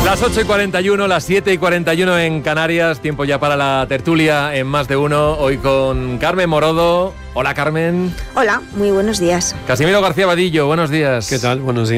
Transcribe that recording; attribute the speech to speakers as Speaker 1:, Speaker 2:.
Speaker 1: Las 8:41, las 7:41 en Canarias, tiempo ya para la tertulia en Más de Uno, hoy con Carmen Morodo. Hola, Carmen.
Speaker 2: Hola, muy buenos días.
Speaker 1: Casimiro García Vadillo, buenos días.
Speaker 3: ¿Qué tal? Buenos días.